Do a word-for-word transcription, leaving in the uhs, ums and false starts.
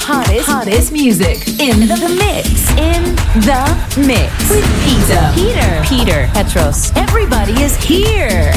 hottest, hottest music in the mix. In the mix with Peter. Peter. Peter. Petros. Everybody is here.